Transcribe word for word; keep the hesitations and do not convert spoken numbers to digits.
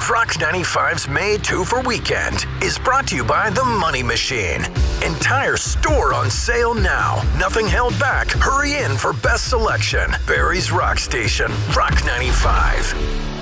Rock ninety-five's May two for Weekend is brought to you by The Money Machine. Entire store on sale now. Nothing held back. Hurry in for best selection. Barry's Rock Station, Rock ninety-five.